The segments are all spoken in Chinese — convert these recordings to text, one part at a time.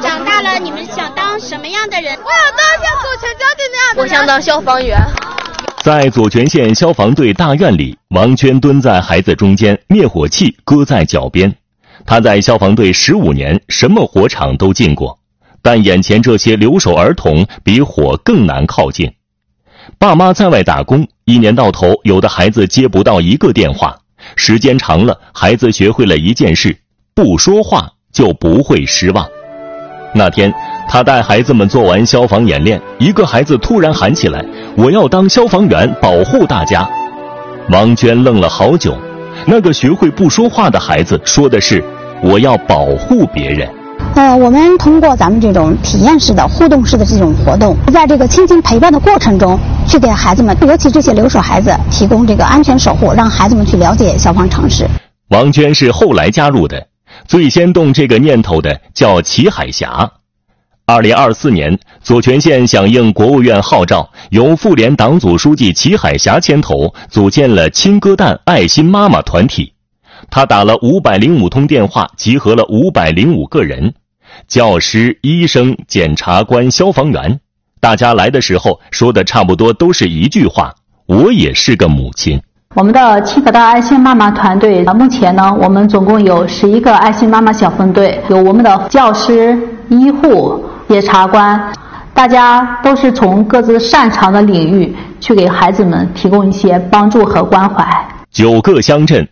长大了你们想当什么样的人？ 我要当像左权将军那样的人。 我想当消防员。 在左权县消防队大院里，王娟蹲在孩子中间，灭火器搁在脚边。她在消防队15年，什么火场都进过，但眼前这些留守儿童比火更难靠近。爸妈在外打工，一年到头，有的孩子接不到一个电话。时间长了，孩子学会了一件事：不说话就不会失望。那天，他带孩子们做完消防演练，一个孩子突然喊起来：“我要当消防员，保护大家。”王娟愣了好久，那个学会不说话的孩子说的是：“我要保护别人。” 我们通过咱们这种体验式的、互动式的这种活动，在这个亲情陪伴的过程中，去给孩子们，尤其这些留守孩子，提供这个安全守护，让孩子们去了解消防常识。 王娟是后来加入的，最先动这个念头的叫齐海霞。2024年，左权县响应国务院号召，由妇联党组书记齐海霞牵头，组建了亲歌蛋爱心妈妈团体。他打了505通电话，集合了505个人，教师、医生、检察官、消防员。大家来的时候说的差不多都是一句话：我也是个母亲。 我们的亲歌蛋爱心妈妈团队，目前呢，我们总共有11个爱心妈妈小分队，有我们的教师、医护、检察官，大家都是从各自擅长的领域去给孩子们提供一些帮助和关怀。 9个乡镇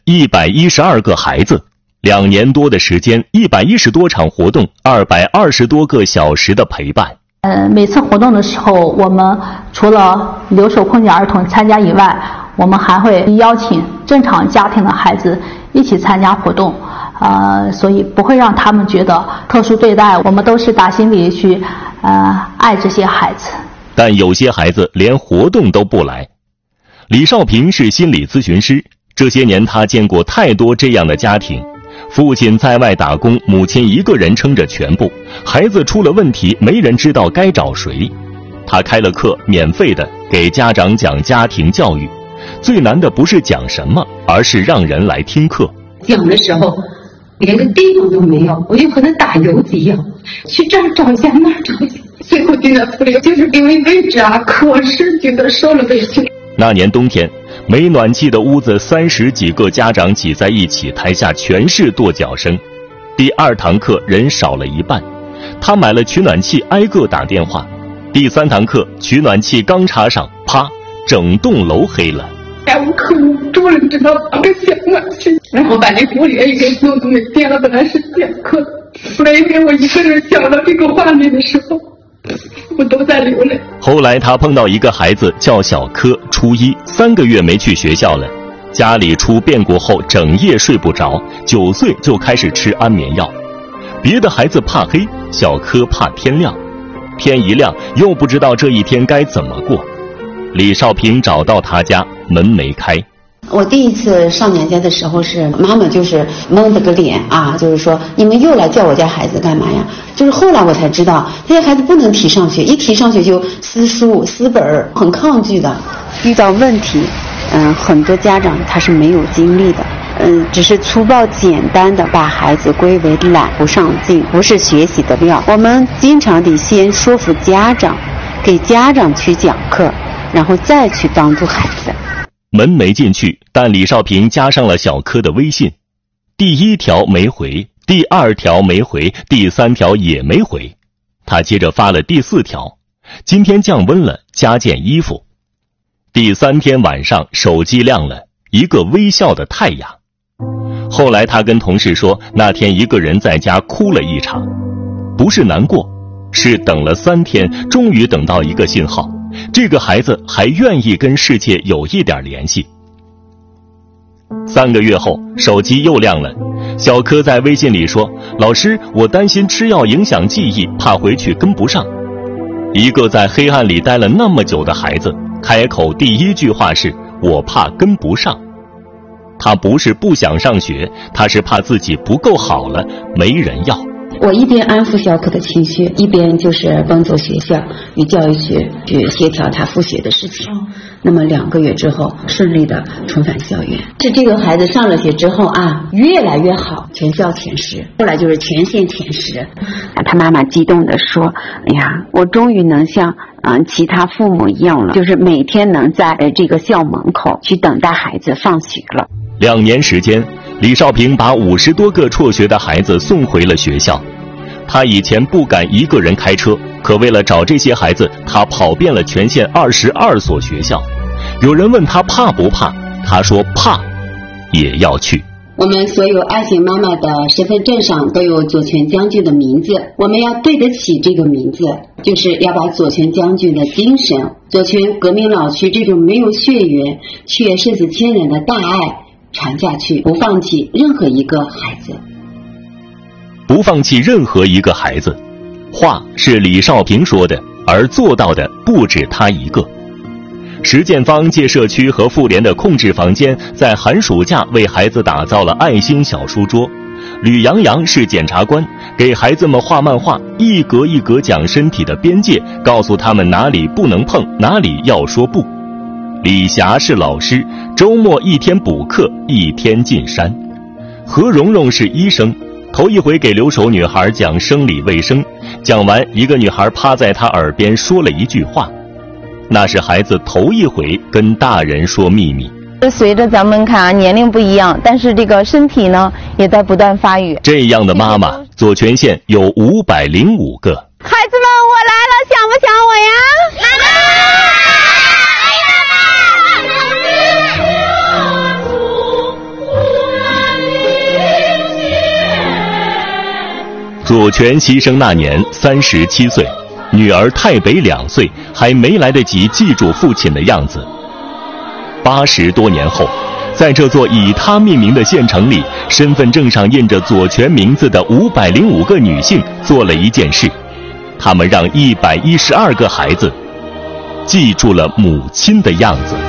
112个孩子，2年多的时间，110多场活动，220多个小时的陪伴。 每次活动的时候，我们除了留守空间儿童参加以外，我们还会邀请正常家庭的孩子一起参加活动，所以不会让他们觉得特殊对待，我们都是打心里去爱这些孩子。 但有些孩子连活动都不来。李少平是心理咨询师，这些年他见过太多这样的家庭，父亲在外打工，母亲一个人撑着全部，孩子出了问题，没人知道该找谁。他开了课，免费的给家长讲家庭教育，最难的不是讲什么，而是让人来听课。 讲的时候连个地方都没有，我就和他打游击呀，去这儿找一下那儿找一下，最后定在府里就是因为位置啊，可是觉得受了委屈。 那年冬天，没暖气的屋子，30几个家长挤在一起，台下全是跺脚声。第2堂课人少了一半，他买了取暖器，挨个打电话。第3堂课取暖器刚插上，啪，整栋楼黑了。 我可无助了，你知道吧？个小暖气，然后把那锅里也给弄都没电了，本来是电课，每天我一个人想到这个画面的时候，我都在流泪。 后来他碰到一个孩子叫小柯，初1，3个月没去学校了，家里出变故后整夜睡不着，9岁就开始吃安眠药。别的孩子怕黑，小柯怕天亮，天一亮又不知道这一天该怎么过。李少平找到他家，门没开。 我第一次上娘家的时候，是妈妈就是蒙着个脸啊，就是说你们又来叫我家孩子干嘛呀？就是后来我才知道，这些孩子不能提上学，一提上学就撕书撕本，很抗拒的。遇到问题，很多家长他是没有精力的，只是粗暴简单的把孩子归为懒不上进，不是学习的料。我们经常得先说服家长，给家长去讲课，然后再去帮助孩子。 门没进去，但李少平加上了小柯的微信，第1条没回，第2条没回，第3条也没回。他接着发了第4条，今天降温了，加件衣服。第3天晚上，手机亮了，一个微笑的太阳。后来他跟同事说，那天一个人在家哭了一场，不是难过，是等了3天，终于等到一个信号，这个孩子还愿意跟世界有一点联系。3个月后，手机又亮了，小柯在微信里说，老师，我担心吃药影响记忆，怕回去跟不上。一个在黑暗里待了那么久的孩子，开口第1句话是，我怕跟不上。他不是不想上学，他是怕自己不够好了，没人要， 我一边安抚小可的情绪，一边就是奔走学校与教育局去协调他复学的事情。那么2个月之后，顺利的重返校园。这个孩子上了学之后啊，越来越好，全校前10，后来就是全县前10。他妈妈激动地说：“哎呀，我终于能像其他父母一样了，就是每天能在这个校门口去等待孩子放学了。” 2年时间，李少平把50多个辍学的孩子送回了学校。他以前不敢一个人开车，可为了找这些孩子，他跑遍了全县22所学校。有人问他怕不怕，他说怕，也要去。 我们所有爱心妈妈的身份证上都有左权将军的名字，我们要对得起这个名字，就是要把左权将军的精神、左权革命老区这种没有血缘却胜似亲人的大爱传下去，不放弃任何一个孩子。 不放弃任何一个孩子，话是李少平说的，而做到的不止他一个。石建芳借社区和妇联的空置房间，在寒暑假为孩子打造了爱心小书桌。吕洋洋是检察官，给孩子们画漫画，一格一格讲身体的边界，告诉他们哪里不能碰，哪里要说不。李霞是老师，周末1天补课，1天进山。何蓉蓉是医生，头一回给留守女孩讲生理卫生，讲完，一个女孩趴在她耳边说了一句话，那是孩子头一回跟大人说秘密。 随着咱们看年龄不一样，但是这个身体呢也在不断发育。 这样的妈妈，左权县有505个。 孩子们，我来了，想不想我呀？ 左权牺牲那年37岁，女儿太北2岁，还没来得及记住父亲的样子。80多年后，在这座以他命名的县城里，身份证上印着左权名字的505个女性做了一件事，她们让112个孩子记住了母亲的样子。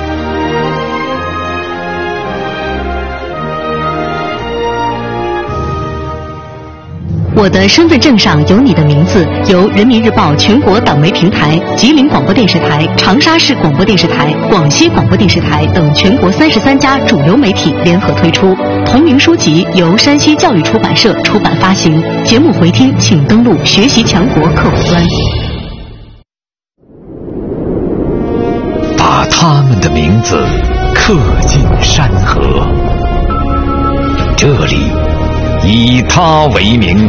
我的身份证上有你的名字，由人民日报全国党媒平台、吉林广播电视台、长沙市广播电视台、广西广播电视台等全国33家主流媒体联合推出。同名书籍由山西教育出版社出版发行。节目回听请登录学习强国客户端。 把他们的名字刻进山河，这里以他为名。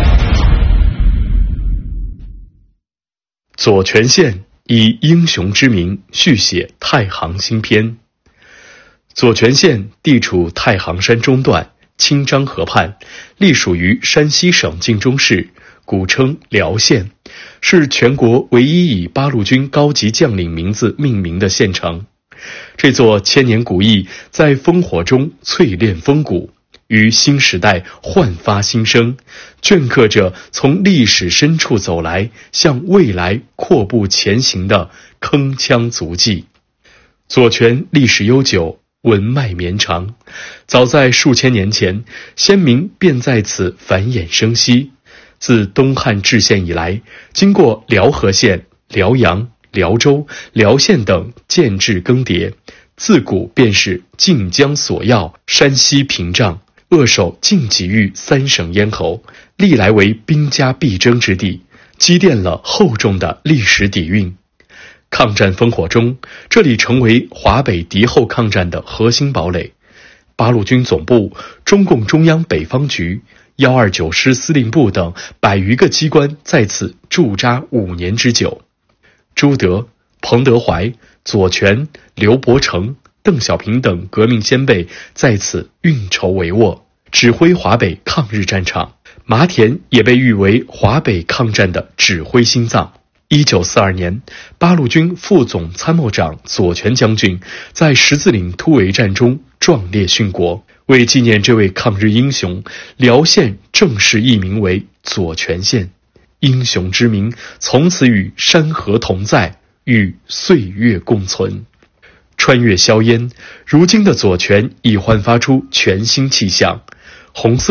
左权县以英雄之名续写太行新篇。左权县地处太行山中段，清漳河畔，隶属于山西省晋中市，古称辽县，是全国唯一以八路军高级将领名字命名的县城。这座千年古邑在烽火中淬炼风骨，于新时代焕发新生，镌刻着从历史深处走来，向未来阔步前行的铿锵足迹。左权历史悠久，文脉绵长，早在数千年前，先民便在此繁衍生息。自东汉置县以来，经过辽河县、辽阳、辽州、辽县等建制更迭，自古便是晋江索要、山西屏障，扼守晋冀豫3省咽喉，历来为兵家必争之地，积淀了厚重的历史底蕴。抗战烽火中，这里成为华北敌后抗战的核心堡垒。八路军总部、中共中央北方局、129师司令部等100余个机关在此驻扎5年之久。朱德、彭德怀、左权、刘伯承、邓小平等革命先辈在此运筹帷幄，指挥华北抗日战场。麻田也被誉为华北抗战的指挥心脏。1942年，八路军副总参谋长左权将军在十字岭突围战中壮烈殉国。为纪念这位抗日英雄，辽县正式易名为左权县。英雄之名从此与山河同在，与岁月共存。穿越硝烟，如今的左权已焕发出全新气象，红色